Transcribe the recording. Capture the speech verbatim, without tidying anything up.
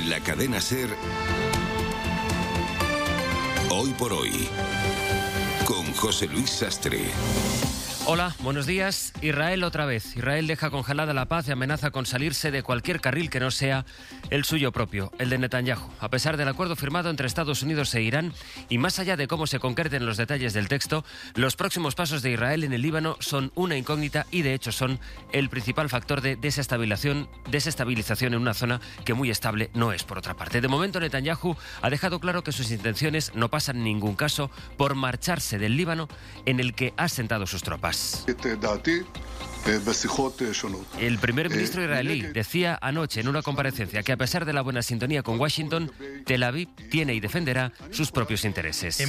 En la cadena SER, Hoy por Hoy, con José Luis Sastre. Hola, buenos días. Israel otra vez. Israel deja congelada la paz y amenaza con salirse de cualquier carril que no sea el suyo propio, el de Netanyahu. A pesar del acuerdo firmado entre Estados Unidos e Irán, y más allá de cómo se concreten los detalles del texto, los próximos pasos de Israel en el Líbano son una incógnita y de hecho son el principal factor de desestabilización, desestabilización en una zona que muy estable no es, por otra parte. De momento, Netanyahu ha dejado claro que sus intenciones no pasan en ningún caso por marcharse del Líbano, en el que ha sentado sus tropas. El primer ministro israelí decía anoche en una comparecencia que a pesar de la buena sintonía con Washington, Tel Aviv tiene y defenderá sus propios intereses.